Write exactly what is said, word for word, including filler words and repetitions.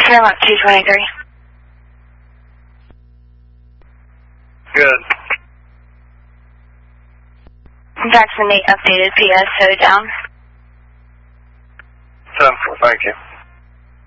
Fairmont two twenty-three. Good. Jackson eight updated P S O down. ten four, thank you.